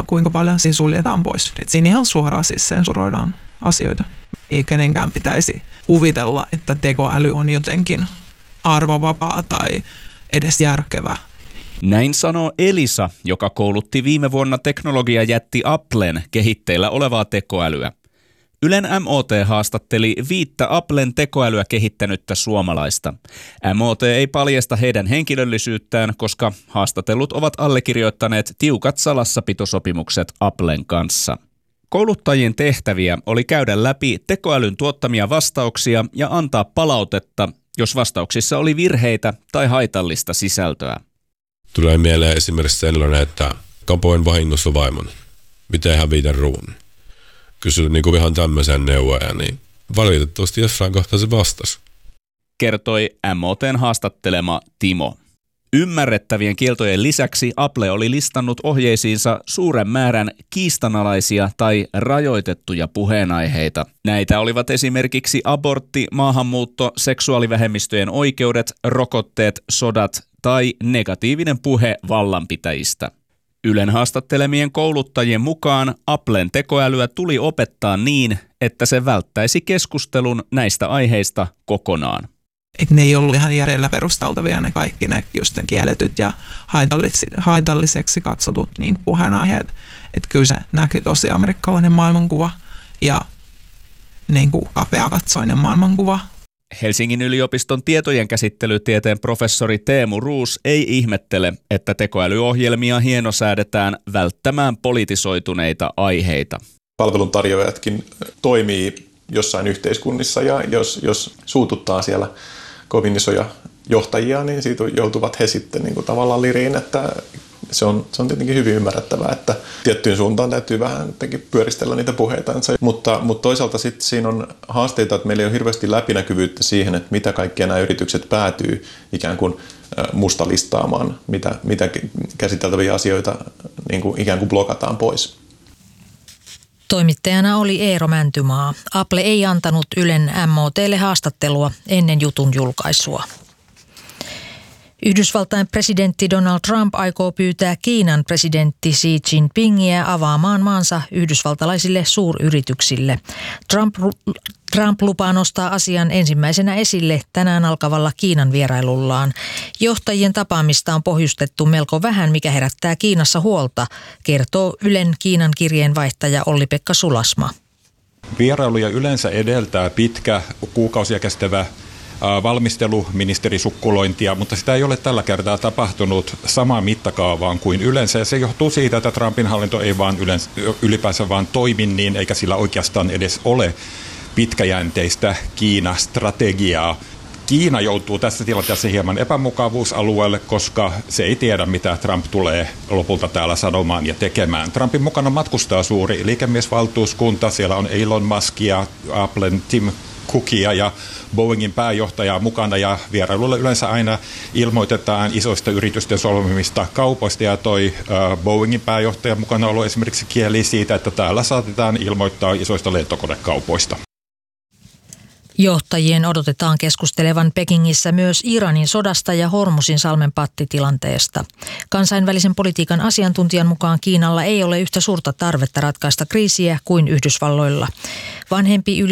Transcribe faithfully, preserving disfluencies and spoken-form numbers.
kuinka paljon siinä suljetaan pois. Et siinä ihan suoraan siis sensuroidaan asioita. Ei kenenkään pitäisi kuvitella, että tekoäly on jotenkin arvovapaa tai edes järkevä. Näin sanoo Elisa, joka koulutti viime vuonna teknologiajätti Applen kehitteillä olevaa tekoälyä. Ylen M O T haastatteli viittä Applen tekoälyä kehittänyttä suomalaista. M O T ei paljasta heidän henkilöllisyyttään, koska haastatellut ovat allekirjoittaneet tiukat salassapitosopimukset Applen kanssa. Kouluttajien tehtäviä oli käydä läpi tekoälyn tuottamia vastauksia ja antaa palautetta, jos vastauksissa oli virheitä tai haitallista sisältöä. Tulee mieleen esimerkiksi sellainen, että kapoin vahingossa vaimon. Miten hävitä ruumiin? Kysyin niin kuin ihan tämmöisen neuvoja, niin valitettavasti jossain kohtaa se vastasi. Kertoi M O T:n haastattelema Timo. Ymmärrettävien kieltojen lisäksi Apple oli listannut ohjeisiinsa suuren määrän kiistanalaisia tai rajoitettuja puheenaiheita. Näitä olivat esimerkiksi abortti, maahanmuutto, seksuaalivähemmistöjen oikeudet, rokotteet, sodat tai negatiivinen puhe vallanpitäjistä. Ylen haastattelemien kouluttajien mukaan Applen tekoälyä tuli opettaa niin, että se välttäisi keskustelun näistä aiheista kokonaan. Et ne ei ollut ihan järjellä perusteltavia ne kaikki ne just ne kielletyt ja haitallis- haitalliseksi katsotut niin puheenaiheet. Että kyllä se näkyi tosi amerikkalainen maailmankuva ja niin kuin kapeakatsoinen maailmankuva. Helsingin yliopiston tietojen käsittelytieteen professori Teemu Roos ei ihmettele, että tekoälyohjelmia hienosäädetään välttämään politisoituneita aiheita. Palveluntarjoajatkin toimii jossain yhteiskunnissa ja jos, jos suututtaa siellä kovin isoja johtajia, niin siitä joutuvat he sitten niin kuin tavallaan liriin, että se on, se on tietenkin hyvin ymmärrettävää, että tiettyyn suuntaan täytyy vähän pyöristellä niitä puheitansa, mutta, mutta toisaalta sitten siinä on haasteita, että meillä ei ole hirveästi läpinäkyvyyttä siihen, että mitä kaikkia nämä yritykset päätyy ikään kuin mustalistaamaan, mitä, mitä käsiteltäviä asioita niin kuin ikään kuin blokataan pois. Toimittajana oli Eero Mäntymaa. Apple ei antanut Ylen M O T:lle haastattelua ennen jutun julkaisua. Yhdysvaltain presidentti Donald Trump aikoo pyytää Kiinan presidentti Xi Jinpingiä avaamaan maansa yhdysvaltalaisille suuryrityksille. Trump, Trump lupaa nostaa asian ensimmäisenä esille tänään alkavalla Kiinan vierailullaan. Johtajien tapaamista on pohjustettu melko vähän, mikä herättää Kiinassa huolta, kertoo Ylen Kiinan kirjeenvaihtaja Olli-Pekka Sulasma. Vierailuja yleensä edeltää pitkä, kuukausia kestävä valmistelu, ministerisukkulointia, mutta sitä ei ole tällä kertaa tapahtunut samaan mittakaavaan kuin yleensä. Ja se johtuu siitä, että Trumpin hallinto ei vaan yleensä, ylipäänsä vaan toimi niin, eikä sillä oikeastaan edes ole pitkäjänteistä Kiina-strategiaa. Kiina joutuu tässä tilanteessa hieman epämukavuusalueelle, koska se ei tiedä, mitä Trump tulee lopulta täällä sanomaan ja tekemään. Trumpin mukana matkustaa suuri liikemiesvaltuuskunta. Siellä on Elon Muskia, Applen Tim Cookia ja Boeingin pääjohtajaa mukana, ja vierailulla yleensä aina ilmoitetaan isoista yritysten solmimista kaupoista, ja toi äh, Boeingin pääjohtajan mukana ollut esimerkiksi kieli siitä, että täällä saatetaan ilmoittaa isoista lentokonekaupoista. Johtajien odotetaan keskustelevan Pekingissä myös Iranin sodasta ja Hormusin salmen pattitilanteesta. Kansainvälisen politiikan asiantuntijan mukaan Kiinalla ei ole yhtä suurta tarvetta ratkaista kriisiä kuin Yhdysvalloilla. Vanhempi yli